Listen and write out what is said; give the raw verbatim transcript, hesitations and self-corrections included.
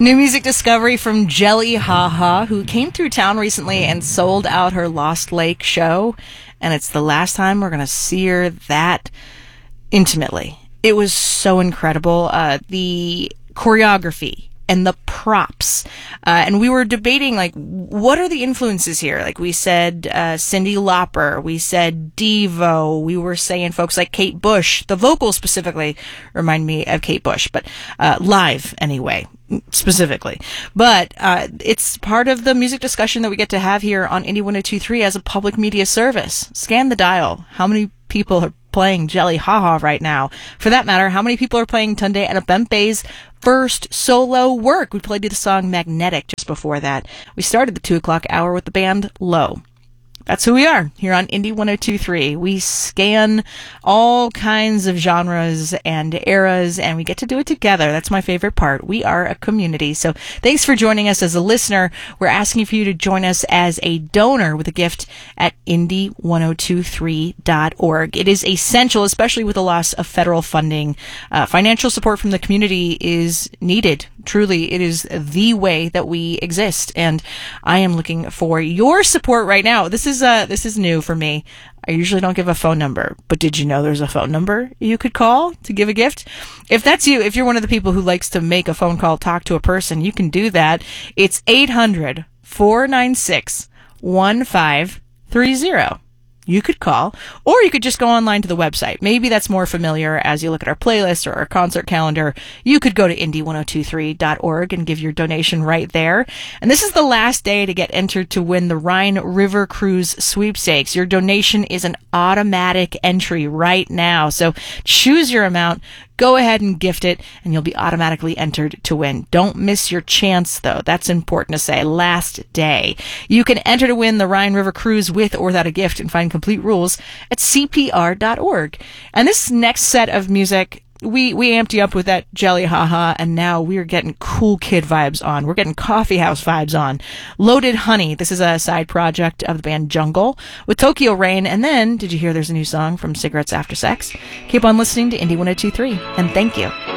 New music discovery from Jelly Ha Ha, who came through town recently and sold out her Lost Lake show. And it's the last time we're going to see her that intimately. It was so incredible. Uh, the choreography and the props. Uh, and we were debating, like, what are the influences here? Like, we said uh, Cyndi Lauper. We said Devo. We were saying folks like Kate Bush. The vocals specifically remind me of Kate Bush, but uh, live anyway, specifically. But uh, it's part of the music discussion that we get to have here on Indie one oh two point three as a public media service. Scan the dial. How many people are playing Jelly Ha Ha right now? For that matter, how many people are playing Tunde Adebimpe's first solo work? We played the song Magnetic just before that. We started the two o'clock hour with the band Low. That's who we are here on Indie one oh two point three. We scan all kinds of genres and eras, and we get to do it together. That's my favorite part. We are a community. So thanks for joining us as a listener. We're asking for you to join us as a donor with a gift at indie one oh two three dot org. It is essential, especially with the loss of federal funding. Uh, financial support from the community is needed. Truly, it is the way that we exist, and I am looking for your support right now. This is uh, this is new for me. I usually don't give a phone number, but did you know there's a phone number you could call to give a gift? If that's you, if you're one of the people who likes to make a phone call, talk to a person, you can do that. It's eight hundred, four nine six, one five three zero. You could call, or you could just go online to the website. Maybe that's more familiar as you look at our playlist or our concert calendar. You could go to indie one oh two three dot org and give your donation right there. And this is the last day to get entered to win the Rhine River Cruise sweepstakes. Your donation is an automatic entry right now. So choose your amount. Go ahead and gift it, and you'll be automatically entered to win. Don't miss your chance, though. That's important to say. Last day. You can enter to win the Rhine River Cruise with or without a gift and find complete rules at c p r dot org. And this next set of music, we, we amped you up with that Jelly Ha Ha, and now we're getting Cool Kid vibes on. We're getting Coffee House vibes on. Loaded Honey. This is a side project of the band Jungle with Tokyo Rain. And then, did you hear there's a new song from Cigarettes After Sex? Keep on listening to Indie one oh two point three, and thank you.